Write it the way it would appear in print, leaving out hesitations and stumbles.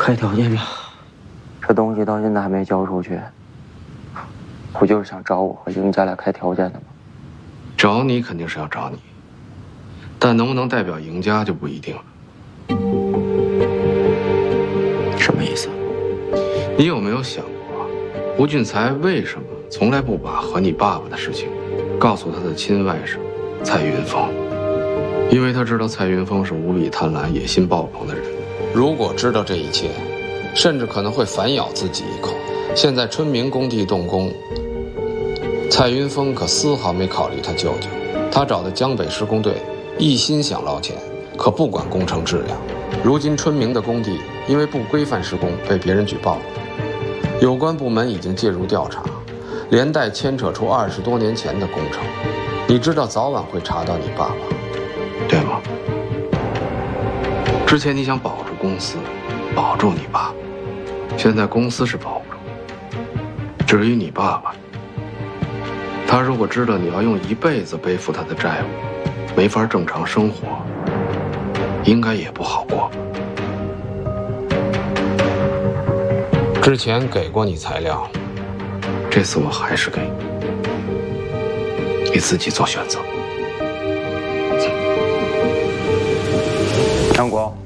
开条件了，这东西到现在还没交出去，不就是想找我和赢家俩开条件的吗？ 找你肯定是要找你，但能不能代表赢家就不一定了。 什么意思？ 你有没有想过，吴俊才为什么从来不把和你爸爸的事情告诉他的亲外甥蔡云峰？因为他知道蔡云峰是无比贪婪、野心爆棚的人。如果知道这一切，甚至可能会反咬自己一口。现在春明工地动工，蔡云峰可丝毫没考虑他舅舅，他找的江北施工队一心想捞钱，可不管工程质量。如今春明的工地因为不规范施工被别人举报，有关部门已经介入调查，连带牵扯出20多年前的工程。你知道早晚会查到你爸爸，对吗？之前你想保住公司，保住你爸爸，现在公司是保不住。至于你爸爸，他如果知道你要用一辈子背负他的债务，没法正常生活，应该也不好过。之前给过你材料，这次我还是给你自己做选择。 杨国。